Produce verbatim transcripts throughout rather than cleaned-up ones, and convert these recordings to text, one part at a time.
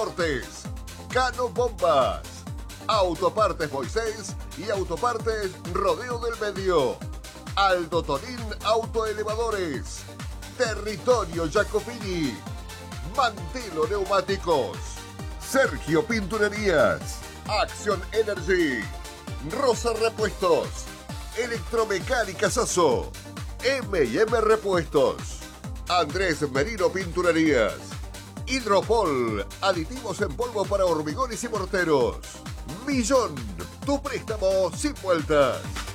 deportes. Cano Bombas, Autopartes Moisés y Autopartes Rodeo del Medio. Aldo Tonín Autoelevadores. Territorio Jacopini. Mantelo Neumáticos. Sergio Pinturerías. Action Energy. Rosa Repuestos. Electromecánica Sasso. eme y eme Repuestos. Andrés Merino Pinturerías. Hidropol, aditivos en polvo para hormigones y morteros. Millón, tu préstamo sin vueltas.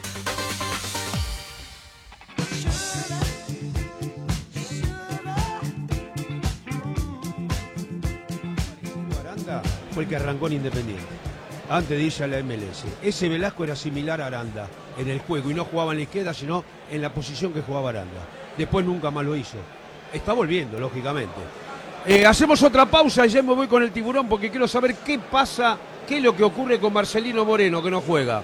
Aranda fue el que arrancó en Independiente, antes de irse a la eme ele ese. Ese Velasco era similar a Aranda en el juego y no jugaba en la izquierda, sino en la posición que jugaba Aranda. Después nunca más lo hizo. Está volviendo, lógicamente. Eh, hacemos otra pausa y ya me voy con el Tiburón porque quiero saber qué pasa, qué es lo que ocurre con Marcelino Moreno, que no juega.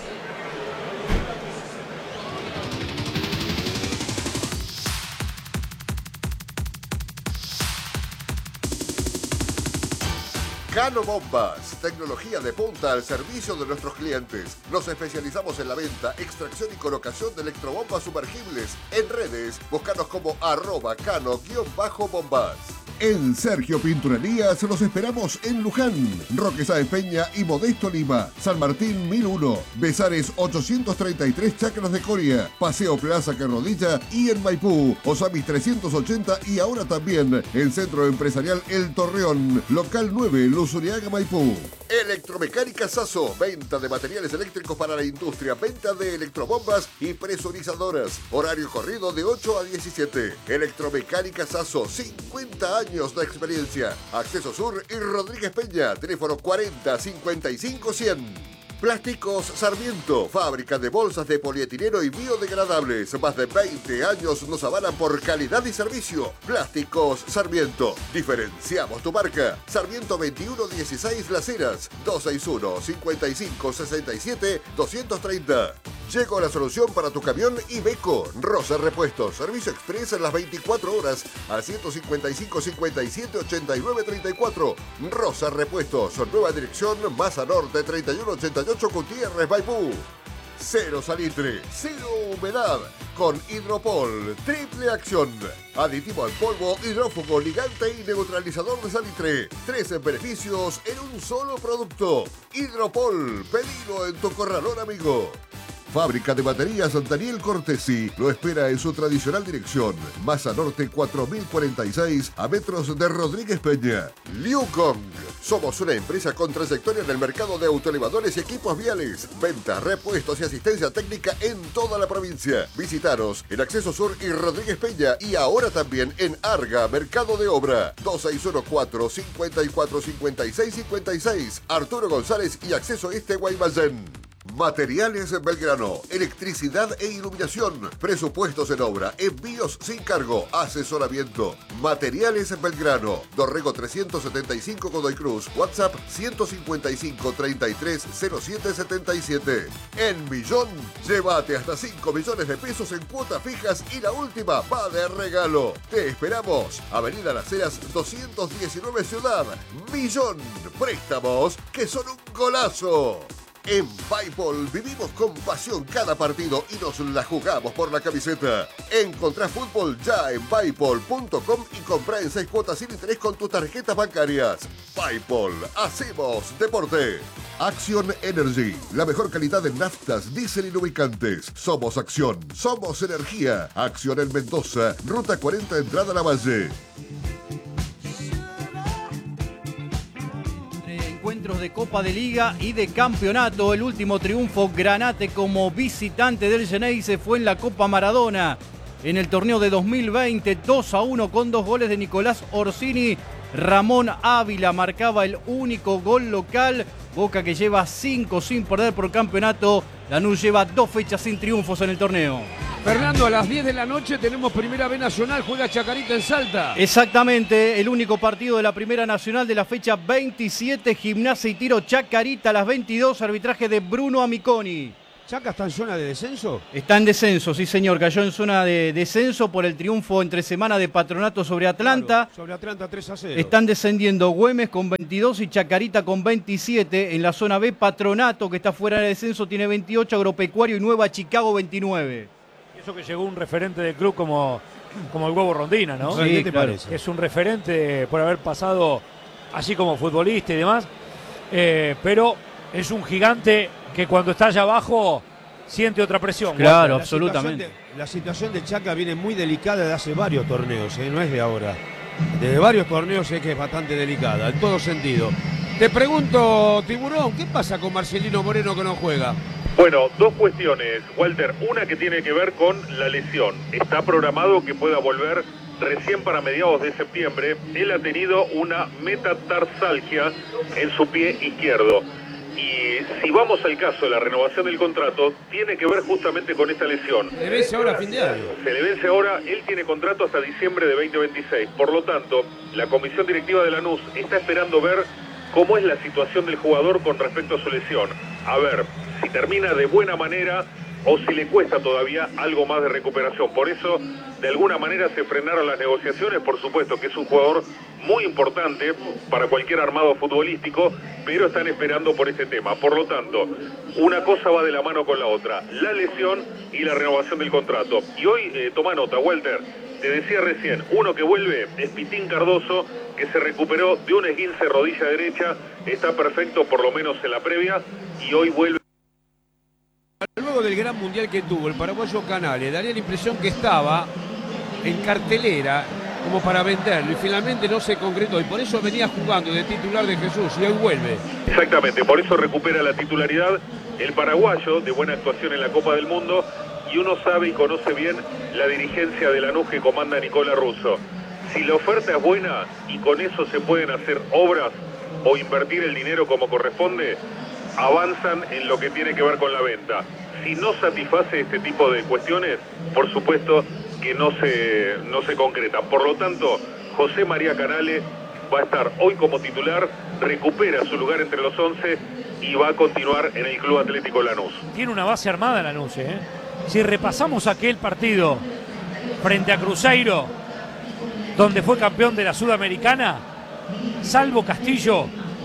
Cano Bombas, tecnología de punta al servicio de nuestros clientes. Nos especializamos en la venta, extracción y colocación de electrobombas sumergibles. En redes, búscanos como arroba cano-bombas. En Sergio Pinturerías los esperamos en Luján, Roque Sáenz Peña y Modesto Lima, San Martín mil uno, Besares ochocientos treinta y tres Chacras de Coria, Paseo Plaza Carrodilla y en Maipú, Osamis trescientos ochenta y ahora también el Centro Empresarial El Torreón, local nueve, Luzuriaga, Maipú. Electromecánica Sasso, venta de materiales eléctricos para la industria, venta de electrobombas y presurizadoras, horario corrido de ocho a diecisiete. Electromecánica Sasso, cincuenta años de experiencia. Acceso Sur y Rodríguez Peña, teléfono cuarenta cincuenta y cinco cien. Plásticos Sarmiento, fábrica de bolsas de polietileno y biodegradables. Más de veinte años nos avalan por calidad y servicio. Plásticos Sarmiento. Diferenciamos tu marca. Sarmiento veintiuno dieciséis Las Heras, dos seis uno, cinco cinco, seis siete, dos tres cero. Llegó la solución para tu camión Iveco. Rosa Repuestos. Servicio express en las veinticuatro horas al ciento cincuenta y cinco, cincuenta y siete, ochenta y nueve, treinta y cuatro. Rosa Repuestos. Nueva dirección, Maza Norte, treinta y uno ochenta y ocho, Gutiérrez, Maipú. Cero salitre, cero humedad. Con Hidropol, triple acción. Aditivo al polvo, hidrófugo, ligante y neutralizador de salitre. Tres beneficios en un solo producto. Hidropol, pedilo en tu corralón amigo. Fábrica de baterías Daniel Cortesi lo espera en su tradicional dirección. Maza Norte cuatro mil cuarenta y seis a metros de Rodríguez Peña. Liucong. Somos una empresa con trayectoria en el mercado de autoelevadores y equipos viales. Venta, repuestos y asistencia técnica en toda la provincia. Visitaros en Acceso Sur y Rodríguez Peña y ahora también en Arga, Mercado de Obra. dos seis uno cuatro, cinco cuatro, cinco seis, cinco seis. Arturo González y Acceso Este Guaymallén. Materiales Belgrano, electricidad e iluminación, presupuestos en obra, envíos sin cargo, asesoramiento. Materiales Belgrano, Dorrego trescientos setenta y cinco Godoy Cruz, WhatsApp ciento cincuenta y cinco, treinta y tres, cero siete setenta y siete. En Millón, llévate hasta cinco millones de pesos en cuotas fijas y la última va de regalo. Te esperamos, Avenida Las Heras doscientos diecinueve Ciudad. Millón, préstamos que son un golazo. En Paipol vivimos con pasión cada partido y nos la jugamos por la camiseta. Encontrá fútbol ya en paipol punto com y comprá en seis cuotas sin interés con tus tarjetas bancarias. Paipol, hacemos deporte. Action Energy, la mejor calidad en naftas, diésel y lubricantes. Somos Acción, somos energía. Acción en Mendoza, Ruta cuarenta, entrada a La Valle. Encuentros de Copa de Liga y de Campeonato. El último triunfo Granate como visitante del Geneise fue en la Copa Maradona. En el torneo de dos mil veinte, dos a uno con dos goles de Nicolás Orsini. Ramón Ávila marcaba el único gol local. Boca que lleva cinco sin perder por campeonato. Lanús lleva dos fechas sin triunfos en el torneo. Fernando, a las diez de la noche tenemos Primera B Nacional, juega Chacarita en Salta. Exactamente, el único partido de la Primera Nacional de la fecha veintisiete, Gimnasia y Tiro Chacarita a las veintidós, arbitraje de Bruno Amiconi. ¿Chaca está en zona de descenso? Está en descenso, sí señor, cayó en zona de descenso por el triunfo entre semana de Patronato sobre Atlanta. Claro, sobre Atlanta tres a cero. Están descendiendo Güemes con veintidós y Chacarita con veintisiete. En la zona B, Patronato, que está fuera de descenso, tiene veintiocho, Agropecuario y Nueva Chicago veintinueve. Y eso que llegó un referente del club como, como el Huevo Rondina, ¿no? Sí, ¿qué te claro. parece? Es un referente por haber pasado así como futbolista y demás, eh, pero es un gigante que cuando está allá abajo siente otra presión. Claro, La absolutamente. situación de, la situación de Chaca viene muy delicada de hace varios torneos, ¿eh? No es de ahora. Desde varios torneos sé que es bastante delicada, en todo sentido. Te pregunto, Tiburón, ¿qué pasa con Marcelino Moreno que no juega? Bueno, dos cuestiones, Walter. Una que tiene que ver con la lesión. Está programado que pueda volver recién para mediados de septiembre. Él ha tenido una metatarsalgia en su pie izquierdo. Y si vamos al caso de la renovación del contrato, tiene que ver justamente con esta lesión. Le vence ahora a fin de año. Se le vence ahora, él tiene contrato hasta diciembre de veinte veintiséis. Por lo tanto, la comisión directiva de Lanús está esperando ver cómo es la situación del jugador con respecto a su lesión. A ver si termina de buena manera o si le cuesta todavía algo más de recuperación. Por eso, de alguna manera se frenaron las negociaciones. Por supuesto que es un jugador muy importante para cualquier armado futbolístico, pero están esperando por ese tema. Por lo tanto, una cosa va de la mano con la otra, la lesión y la renovación del contrato. Y hoy, eh, toma nota, Walter, te decía recién, uno que vuelve es Pitín Cardoso, que se recuperó de un esguince rodilla derecha, está perfecto por lo menos en la previa, y hoy vuelve. Luego del gran mundial que tuvo el paraguayo Canales, daría la impresión que estaba en cartelera como para venderlo y finalmente no se concretó y por eso venía jugando de titular de Jesús y hoy vuelve. Exactamente, por eso recupera la titularidad el paraguayo de buena actuación en la Copa del Mundo, y uno sabe y conoce bien la dirigencia de Lanús que comanda Nicola Russo. Si la oferta es buena y con eso se pueden hacer obras o invertir el dinero como corresponde, avanzan en lo que tiene que ver con la venta. Si no satisface este tipo de cuestiones, por supuesto que no se, no se concreta. Por lo tanto, José María Canales va a estar hoy como titular, recupera su lugar entre los once y va a continuar en el Club Atlético Lanús. Tiene una base armada Lanús, ¿eh? Si repasamos aquel partido frente a Cruzeiro, donde fue campeón de la Sudamericana, salvo Castillo,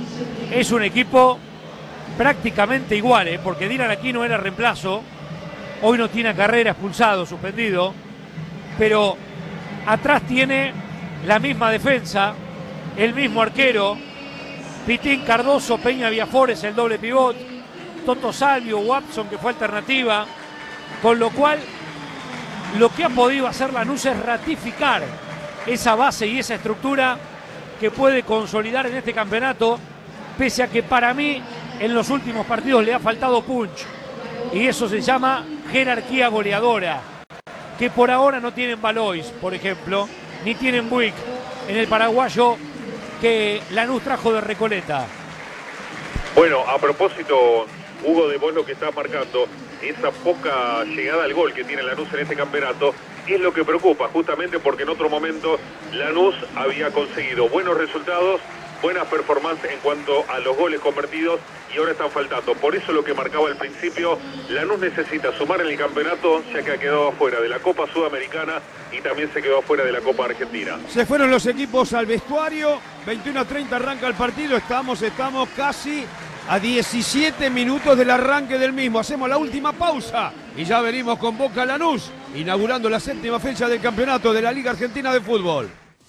es un equipo prácticamente igual, ¿eh? Porque Dylan Aquino era reemplazo, hoy no tiene carrera, expulsado, suspendido, pero atrás tiene la misma defensa, el mismo arquero, Pitín Cardoso, Peña Viafores, el doble pivot, Toto Salvio, Watson, que fue alternativa, con lo cual lo que ha podido hacer Lanús es ratificar esa base y esa estructura que puede consolidar en este campeonato, pese a que para mí en los últimos partidos le ha faltado punch, y eso se llama jerarquía goleadora, que por ahora no tienen Valois, por ejemplo, ni tienen Buick en el paraguayo que Lanús trajo de Recoleta. Bueno, a propósito, Hugo, de vos lo que estás marcando, esa poca llegada al gol que tiene Lanús en este campeonato, es lo que preocupa, justamente porque en otro momento Lanús había conseguido buenos resultados, buenas performances en cuanto a los goles convertidos, y ahora están faltando. Por eso lo que marcaba al principio, Lanús necesita sumar en el campeonato, ya que ha quedado afuera de la Copa Sudamericana y también se quedó afuera de la Copa Argentina. Se fueron los equipos al vestuario, veintiuno a treinta arranca el partido, estamos, estamos casi a diecisiete minutos del arranque del mismo. Hacemos la última pausa y ya venimos con Boca Lanús, inaugurando la séptima fecha del campeonato de la Liga Argentina de Fútbol.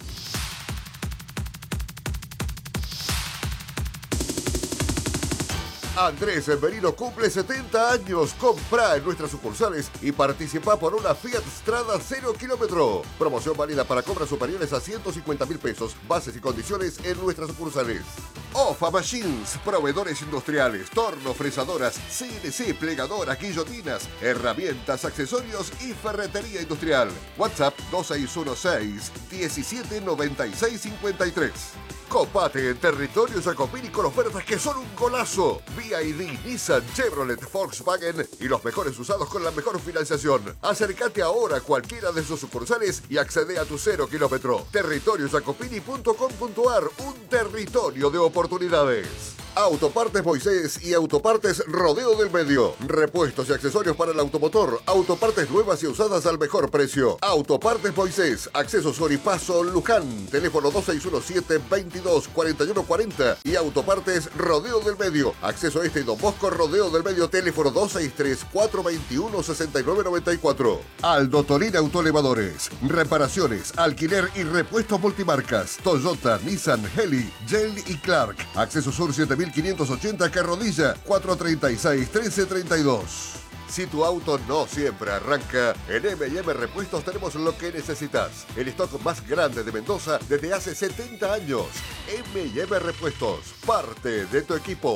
Andrés Merino cumple setenta años. Comprá en nuestras sucursales y participá por una Fiat Strada cero kilómetro. Promoción válida para compras superiores a ciento cincuenta mil pesos. Bases y condiciones en nuestras sucursales. Ofa Machines, proveedores industriales, tornos, fresadoras, C N C, plegadoras, guillotinas, herramientas, accesorios y ferretería industrial. WhatsApp dos seis uno seis, diecisiete noventa y seis cincuenta y tres. Copate en territorio Jacopini con ofertas que son un golazo. V I D, Nissan, Chevrolet, Volkswagen y los mejores usados con la mejor financiación. Acércate ahora a cualquiera de sus sucursales y accede a tu cero kilómetro. territorio jacopini punto com punto ar, un territorio de oportunidades. Autopartes Moisés y Autopartes Rodeo del Medio. Repuestos y accesorios para el automotor. Autopartes nuevas y usadas al mejor precio. Autopartes Moisés. Acceso Sur y Paso Luján. Teléfono dos seis uno siete, veintidós, cuarenta y uno cuarenta. Y Autopartes Rodeo del Medio. Acceso Este y Don Bosco Rodeo del Medio. Teléfono dos seis tres, cuatro veintiuno, sesenta y nueve noventa y cuatro. Aldo Torino Autoelevadores. Reparaciones, alquiler y repuestos multimarcas. Toyota, Nissan, Heli, Gel y Clark. Acceso Sur siete mil quinientos ochenta Carrodilla, cuatro treinta y seis, trece treinta y dos. Si tu auto no siempre arranca, en eme y eme Repuestos tenemos lo que necesitas. El stock más grande de Mendoza desde hace setenta años. eme y eme Repuestos, parte de tu equipo.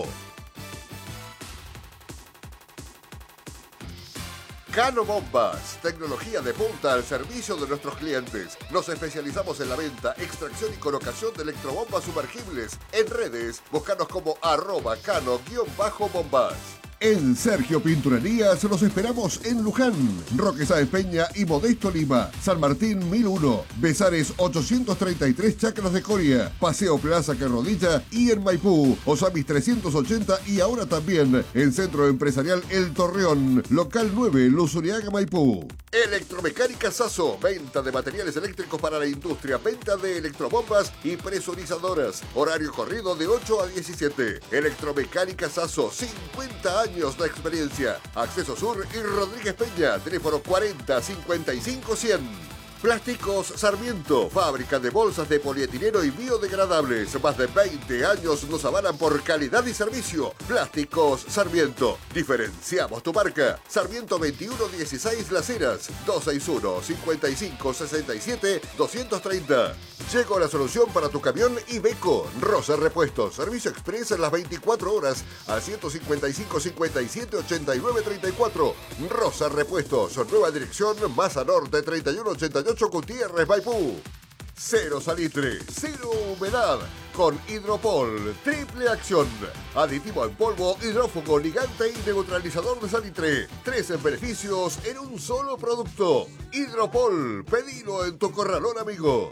Cano Bombas, tecnología de punta al servicio de nuestros clientes. Nos especializamos en la venta, extracción y colocación de electrobombas sumergibles. En redes, búscanos como arroba cano-bombas. En Sergio Pinturerías los esperamos en Luján, Roque Sáenz Peña y Modesto Lima, San Martín mil uno, Besares ochocientos treinta y tres Chacras de Coria, Paseo Plaza Carrodilla y en Maipú, Osamis trescientos ochenta y ahora también en Centro Empresarial El Torreón, local nueve, Luzuriaga, Maipú. Electromecánica Sasso, venta de materiales eléctricos para la industria, venta de electrobombas y presurizadoras. Horario corrido de ocho a diecisiete. Electromecánica Sasso, cincuenta años de experiencia. Acceso Sur y Rodríguez Peña, teléfono cuarenta, cincuenta y cinco, cien. Plásticos Sarmiento, fábrica de bolsas de polietileno y biodegradables. Más de veinte años nos avalan por calidad y servicio. Plásticos Sarmiento. Diferenciamos tu marca. Sarmiento veintiuno dieciséis Las Heras, dos seis uno, cincuenta y cinco, sesenta y siete, doscientos treinta. Llegó la solución para tu camión Iveco. Rosa Repuestos. Servicio express en las veinticuatro horas al ciento cincuenta y cinco, cincuenta y siete, ochenta y nueve, treinta y cuatro. Rosa Repuestos. Nueva dirección, Maza Norte, treinta y uno ochenta y ocho Gutiérrez, Maipú. Cero salitre, cero humedad. Con Hidropol, triple acción. Aditivo en polvo, hidrófugo, ligante y neutralizador de salitre. Tres en beneficios en un solo producto. Hidropol, pedilo en tu corralón, amigo.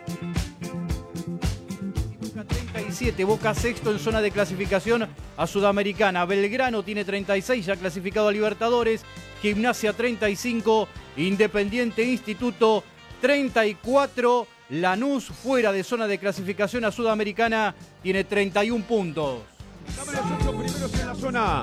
treinta y siete, Boca sexto en zona de clasificación a Sudamericana. Belgrano tiene treinta y seis, ya clasificado a Libertadores. Gimnasia treinta y cinco, Independiente Instituto treinta y cuatro. Lanús fuera de zona de clasificación a Sudamericana tiene treinta y uno puntos. Dame los ocho primeros en la zona A.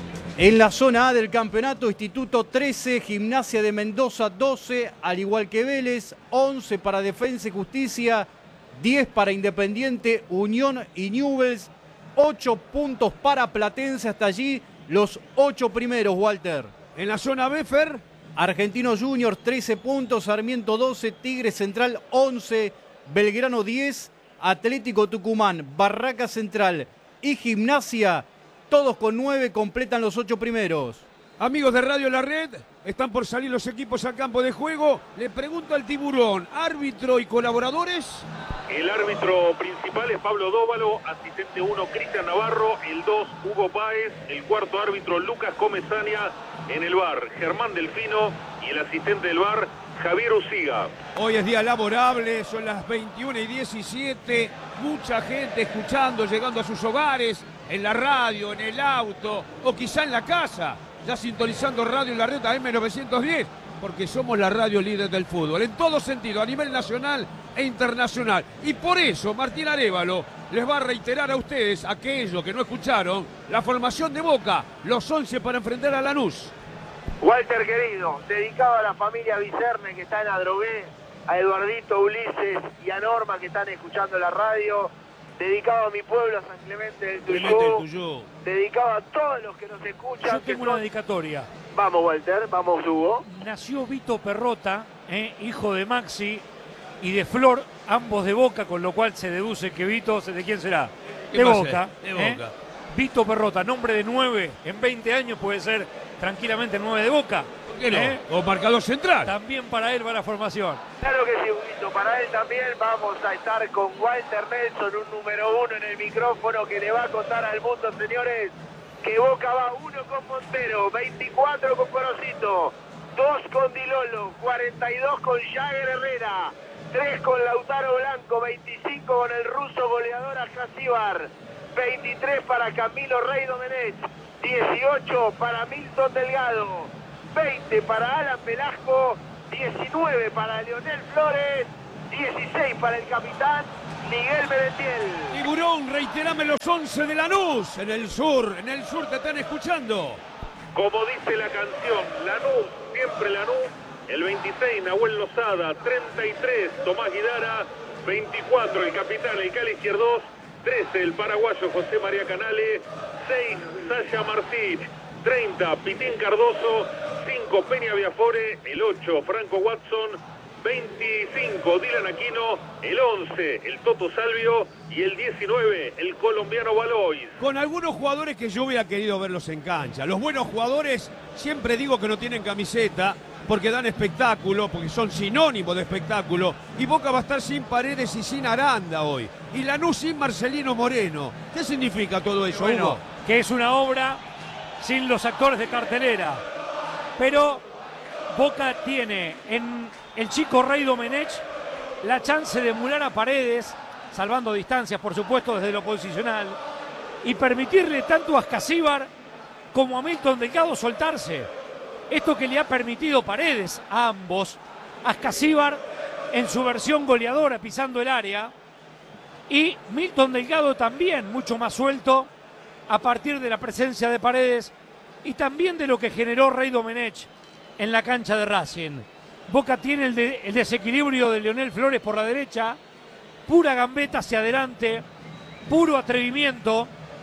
En la zona A del campeonato, Instituto trece, Gimnasia de Mendoza doce, al igual que Vélez, once para Defensa y Justicia, diez para Independiente, Unión y Newell's, ocho puntos para Platense. Hasta allí los ocho primeros, Walter. En la zona B, Fer. Argentino Juniors trece puntos, Sarmiento doce, Tigre Central once, Belgrano diez, Atlético Tucumán, Barraca Central y Gimnasia, todos con nueve, completan los ocho primeros. Amigos de Radio La Red, están por salir los equipos al campo de juego. Le pregunto al Tiburón, árbitro y colaboradores. El árbitro principal es Pablo Dóvalo, asistente uno Cristian Navarro, el dos Hugo Páez, el cuarto árbitro Lucas Comesaña, en el V A R Germán Delfino y el asistente del V A R Javier Uciga. Hoy es día laborable, son las veintiuna y diecisiete, mucha gente escuchando, llegando a sus hogares, en la radio, en el auto o quizá en la casa, ya sintonizando Radio La Red A M novecientos diez, porque somos la radio líder del fútbol, en todo sentido, a nivel nacional e internacional. Y por eso Martín Arévalo les va a reiterar a ustedes, aquellos que no escucharon, la formación de Boca, los once para enfrentar a Lanús. Walter querido, dedicado a la familia Vicerne que está en Adrogué, a Eduardito, Ulises y a Norma que están escuchando la radio, dedicado a mi pueblo, a San Clemente del Tuyú, dedicado a todos los que nos escuchan. Yo tengo una dedicatoria. Vamos, Walter, vamos, Hugo. Nació Vito Perrota, eh, hijo de Maxi y de Flor, ambos de Boca, con lo cual se deduce que Vito, ¿de quién será? De Boca. De eh. Boca. Vito Perrota, nombre de nueve, en veinte años puede ser tranquilamente nueve de Boca. ¿Por qué no? ¿Eh? O marcador central. También para él va la formación. Claro que sí, Huguito, para él también vamos a estar con Walter Nelson, un número uno en el micrófono que le va a contar al mundo, señores, que Boca va uno con Montero, veinticuatro con Corosito, dos con Dilolo, cuarenta y dos con Jagger Herrera, tres con Lautaro Blanco, veinticinco con el ruso goleador Ascasíbar, veintitrés para Camilo Rey Domenech, dieciocho para Milton Delgado, veinte para Alan Velasco, diecinueve para Leonel Flores, dieciséis para el capitán Miguel Merentiel. Tiburón, reiterame los once de Lanús. En el sur, en el sur te están escuchando. Como dice la canción, Lanús, siempre Lanús. El veintiséis, Nahuel Lozada. treinta y tres, Tomás Guidara. veinticuatro, el capitán, el Cali Izquierdos. trece, el paraguayo José María Canale. seis, Sasha Martínez. treinta, Pitín Cardoso. cinco, Peña Viafore. El ocho, Franco Watson. veinticinco, Dylan Aquino. El once, el Toto Salvio. Y el diecinueve, el colombiano Valois. Con algunos jugadores que yo hubiera querido verlos en cancha. Los buenos jugadores, siempre digo que no tienen camiseta, porque dan espectáculo, porque son sinónimos de espectáculo. Y Boca va a estar sin Paredes y sin Aranda hoy. Y Lanús sin Marcelino Moreno. ¿Qué significa todo eso, Bueno, Hugo? que es una obra sin los actores de cartelera. Pero Boca tiene en el chico Rey Domenech la chance de emular a Paredes, salvando distancias, por supuesto, desde lo posicional, y permitirle tanto a Ascasíbar como a Milton Delgado soltarse. Esto que le ha permitido Paredes a ambos, Ascasíbar en su versión goleadora pisando el área, y Milton Delgado también mucho más suelto a partir de la presencia de Paredes y también de lo que generó Rey Domenech en la cancha de Racing. Boca tiene el, de, el desequilibrio de Leonel Flores por la derecha, pura gambeta hacia adelante, puro atrevimiento,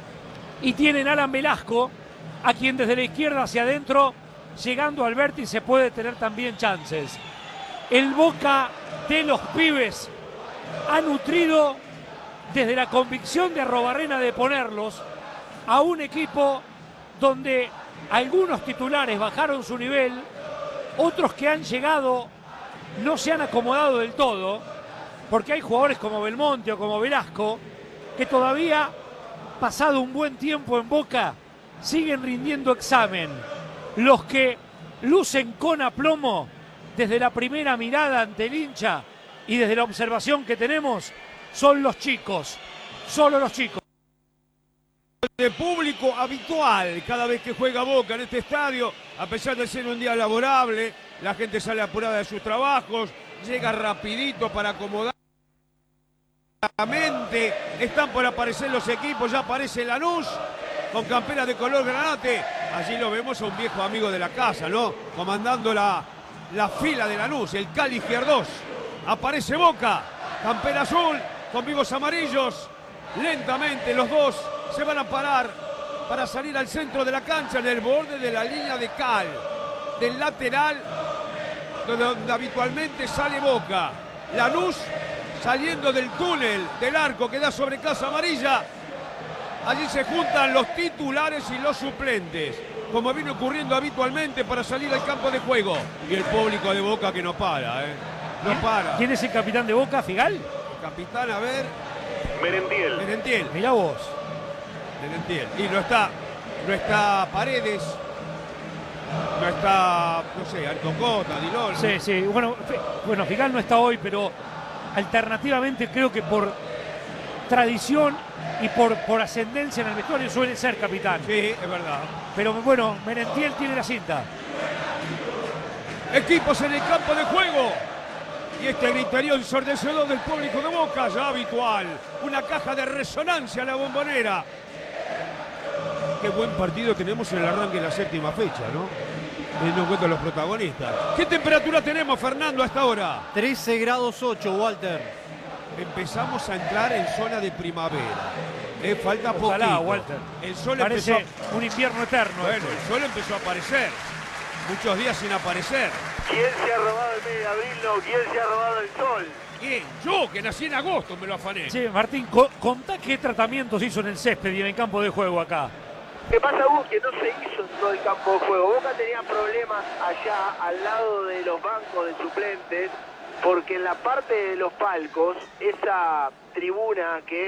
y tienen Alan Velasco, a quien desde la izquierda hacia adentro, llegando al vértice, puede tener también chances. El Boca de los pibes ha nutrido desde la convicción de Arrobarrena de ponerlos a un equipo donde algunos titulares bajaron su nivel, otros que han llegado no se han acomodado del todo, porque hay jugadores como Belmonte o como Velasco que todavía, pasado un buen tiempo en Boca, siguen rindiendo examen. Los que lucen con aplomo desde la primera mirada ante el hincha y desde la observación que tenemos son los chicos, solo los chicos. De público habitual cada vez que juega Boca en este estadio, a pesar de ser un día laborable, la gente sale apurada de sus trabajos, llega rapidito para acomodar la mente, están por aparecer los equipos, ya aparece Lanús con campera de color granate, allí lo vemos a un viejo amigo de la casa, ¿no? Comandando la, la fila de Lanús, el Cali Izquierdos, aparece Boca, campera azul con vivos amarillos, lentamente los dos se van a parar para salir al centro de la cancha, en el borde de la línea de cal, del lateral, donde habitualmente sale Boca. Lanús saliendo del túnel del arco que da sobre Casa Amarilla. Allí se juntan los titulares y los suplentes, como viene ocurriendo habitualmente para salir al campo de juego. Y el público de Boca que no para, ¿eh? No para. ¿Quién es el capitán de Boca, Figal? El capitán, a ver... Merentiel. Merentiel. Mirá vos. Merentiel. Y no está, no está Paredes, no está, no sé, Artocota, Dilol. Sí, sí. Bueno, bueno, Figal no está hoy, pero alternativamente creo que por tradición y por, por ascendencia en el vestuario suele ser capitán. Sí, es verdad. Pero bueno, Merentiel tiene la cinta. Equipos en el campo de juego. Y este griterío ensordecedor del público de Boca, ya habitual. Una caja de resonancia a la Bombonera. Qué buen partido tenemos en el arranque de la séptima fecha, ¿no? Teniendo en cuenta los protagonistas. ¿Qué temperatura tenemos, Fernando, hasta ahora? trece grados ocho, Walter. Empezamos a entrar en zona de primavera. Eh, falta Ojalá, poquito. Walter. El sol Parece empezó... un invierno eterno. Bueno, esto. el sol empezó a aparecer. Muchos días sin aparecer. ¿Quién se ha robado el mes de abril? No, ¿quién se ha robado el sol? ¿Quién? Yo, que nací en agosto, me lo afané. Sí, Martín, co contá qué tratamientos hizo en el césped y en el campo de juego acá. ¿Qué pasa, Hugo? Que no se hizo en todo el campo de juego. Boca tenía problemas allá al lado de los bancos de suplentes, porque en la parte de los palcos, esa tribuna que es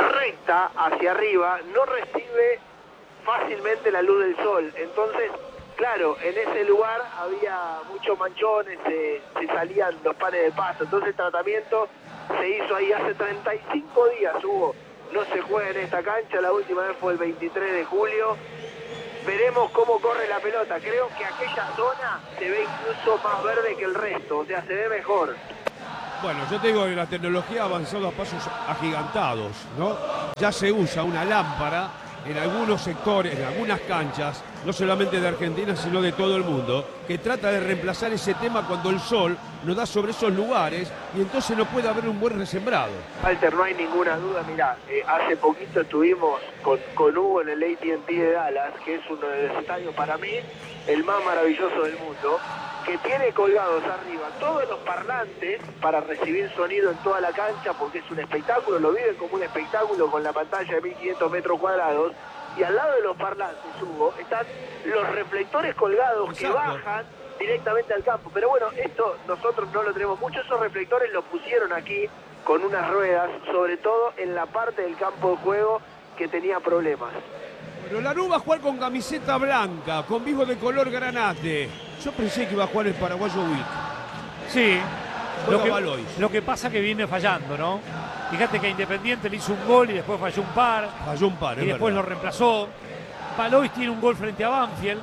recta hacia arriba, no recibe fácilmente la luz del sol. Entonces claro, en ese lugar había muchos manchones, se, se salían los panes de pasto, entonces el tratamiento se hizo ahí hace treinta y cinco días, Hugo. No se juega en esta cancha, la última vez fue el veintitrés de julio. Veremos cómo corre la pelota. Creo que aquella zona se ve incluso más verde que el resto, o sea, se ve mejor. Bueno, yo te digo que la tecnología ha avanzado a pasos agigantados, ¿no? Ya se usa una lámpara en algunos sectores, en algunas canchas, no solamente de Argentina, sino de todo el mundo, que trata de reemplazar ese tema cuando el sol nos da sobre esos lugares y entonces no puede haber un buen resembrado. Walter, no hay ninguna duda, mirá, eh, hace poquito estuvimos con, con Hugo en el A T and T de Dallas, que es uno de los estadios para mí, el más maravilloso del mundo, que tiene colgados arriba todos los parlantes para recibir sonido en toda la cancha, porque es un espectáculo, lo viven como un espectáculo con la pantalla de mil quinientos metros cuadrados, y al lado de los parlantes, Hugo, están los reflectores colgados. Exacto. Que bajan directamente al campo. Pero bueno, esto nosotros no lo tenemos mucho, esos reflectores los pusieron aquí con unas ruedas, sobre todo en la parte del campo de juego que tenía problemas. Pero Lanús va a jugar con camiseta blanca, con vivo de color granate. Yo pensé que iba a jugar el paraguayo Wick. Sí, lo que, Valois. lo que pasa que viene fallando, ¿no? Fíjate que Independiente le hizo un gol y después falló un par. Falló un par, Y después verdad. lo reemplazó. Valois tiene un gol frente a Banfield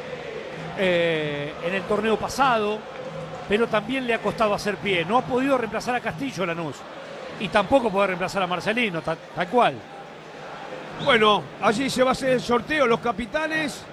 eh, en el torneo pasado, pero también le ha costado hacer pie. No ha podido reemplazar a Castillo Lanús. Y tampoco puede reemplazar a Marcelino, tal, tal cual. Bueno, allí se va a hacer el sorteo, los capitanes.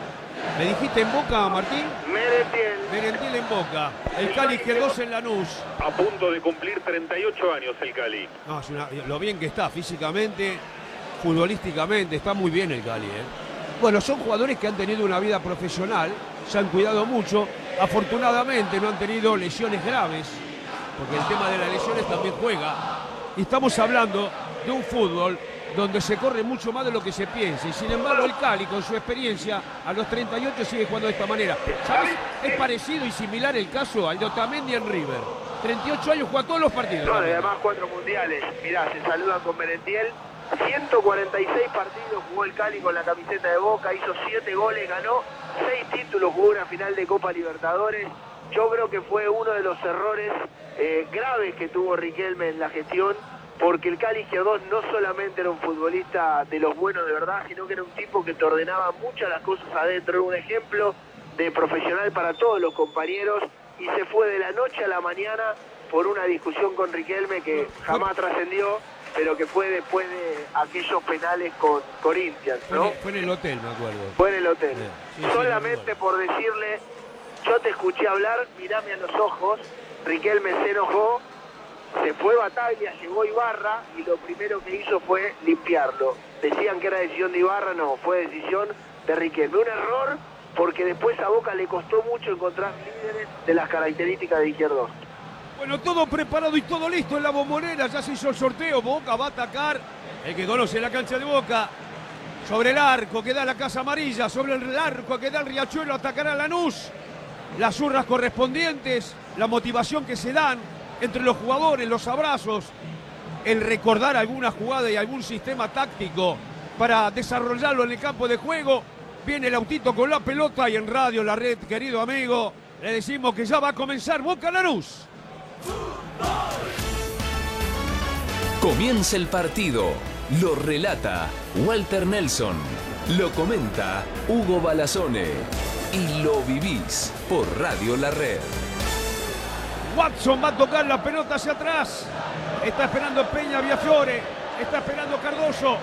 ¿Me dijiste en Boca, Martín? Merentiel. Merentiel en Boca. El Cali Izquierdos en Lanús. A punto de cumplir treinta y ocho años el Cali. No, es una, lo bien que está físicamente, futbolísticamente, está muy bien el Cali, ¿eh? Bueno, son jugadores que han tenido una vida profesional, se han cuidado mucho, afortunadamente no han tenido lesiones graves, porque el tema de las lesiones también juega. Y estamos hablando de un fútbol donde se corre mucho más de lo que se piensa. Y sin embargo el Cali, con su experiencia, a los treinta y ocho sigue jugando de esta manera. ¿Sabes? Es parecido y similar el caso al de Otamendi en River. treinta y ocho años, juega todos los partidos. No, además cuatro mundiales. Mirá, se saludan con Merentiel. ciento cuarenta y seis partidos jugó el Cali con la camiseta de Boca, hizo siete goles, ganó seis títulos, jugó una final de Copa Libertadores. Yo creo que fue uno de los errores eh, graves que tuvo Riquelme en la gestión, porque el Cali Izquierdos no solamente era un futbolista de los buenos de verdad, sino que era un tipo que te ordenaba muchas las cosas adentro, era un ejemplo de profesional para todos los compañeros, y se fue de la noche a la mañana por una discusión con Riquelme que jamás trascendió, pero que fue después de aquellos penales con Corinthians, ¿no? Fue, en, fue en el hotel, me acuerdo. Fue en el hotel. Sí, sí, solamente sí, por decirle, yo te escuché hablar, mirame a los ojos, Riquelme se enojó, se fue Bataglia, llegó Ibarra y lo primero que hizo fue limpiarlo. Decían que era decisión de Ibarra, no, fue decisión de Riquelme. Un error, porque después a Boca le costó mucho encontrar líderes de las características de Izquierdos. Bueno, todo preparado y todo listo en la Bombonera, ya se hizo el sorteo. Boca va a atacar, el que conoce la cancha de Boca, sobre el arco que da la Casa Amarilla, sobre el arco que da el Riachuelo, atacará a Lanús. Las urras correspondientes, la motivación que se dan entre los jugadores, los abrazos, el recordar alguna jugada y algún sistema táctico para desarrollarlo en el campo de juego. Viene el autito con la pelota y en Radio La Red, querido amigo, le decimos que ya va a comenzar Boca Lanús. Comienza el partido. Lo relata Walter Nelson. Lo comenta Hugo Balazone. Y lo vivís por Radio La Red. Watson va a tocar la pelota hacia atrás. Está esperando Peña Viafiore. Está esperando Cardoso.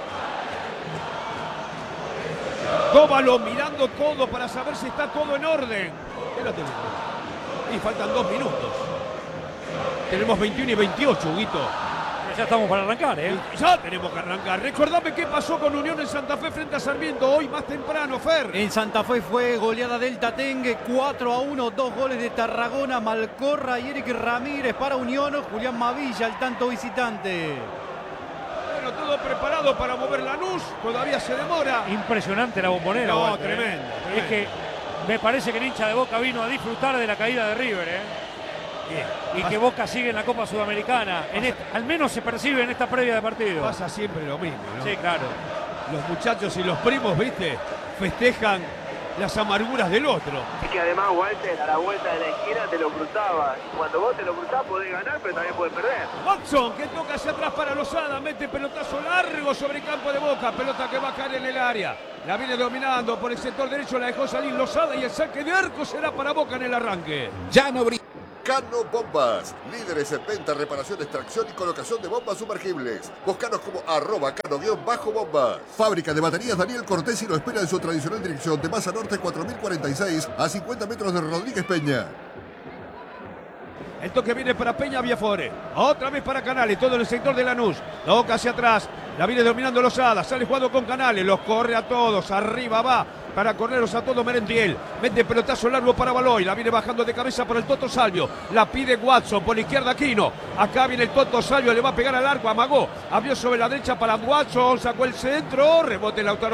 Dóvalo mirando todo para saber si está todo en orden. ¿Qué lo tenemos? Y faltan dos minutos. Tenemos veintiuno y veintiocho, Huguito. Ya estamos para arrancar, ¿eh? Ya tenemos que arrancar. Recordame qué pasó con Unión en Santa Fe frente a Sarmiento hoy más temprano, Fer. En Santa Fe fue goleada del Tatengue, cuatro a uno, dos goles de Tarragona, Malcorra y Eric Ramírez para Unión, Julián Mavilla, el tanto visitante. Bueno, todo preparado para mover Lanús, todavía se demora. Impresionante la Bombonera. No, Walter, ¿eh? tremendo, tremendo. Es que me parece que el hincha de Boca vino a disfrutar de la caída de River, ¿eh? Y que Boca sigue en la Copa Sudamericana. En esta, al menos se percibe en esta previa de partido. Pasa siempre lo mismo, ¿no? Sí, claro. Los muchachos y los primos, ¿viste? Festejan las amarguras del otro. Es que además Walter a la vuelta de la esquina te lo cruzaba. Y cuando vos te lo cruzás podés ganar, pero también podés perder. Watson, que toca hacia atrás para Lozada, mete pelotazo largo sobre el campo de Boca, pelota que va a caer en el área. La viene dominando por el sector derecho, la dejó salir Lozada y el saque de arco será para Boca en el arranque. Ya no brilla. Cano Bombas, líderes en venta, reparación, extracción y colocación de bombas sumergibles. Búscanos como arroba cano-bombas. Fábrica de baterías Daniel Cortesi lo espera en su tradicional dirección de Maza Norte cuatro mil cuarenta y seis a cincuenta metros de Rodríguez Peña. El toque viene para Peña Viafore. Otra vez para Canales, todo en el sector de Lanús. Toca hacia atrás. La viene dominando Lozada. Sale jugando con Canales. Los corre a todos. Arriba va para correrlos a todos Merentiel. Mete pelotazo largo para Baloy. La viene bajando de cabeza por el Toto Salvio. La pide Watson por la izquierda Aquino. Acá viene el Toto Salvio. Le va a pegar al arco. Amagó. Abrió sobre la derecha para Watson. Sacó el centro. Rebote Lautaro